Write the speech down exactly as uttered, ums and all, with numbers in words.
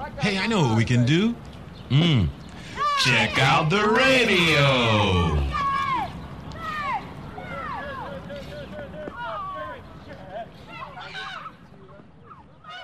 Hey, I know what we can do. Mm. Check out the radio.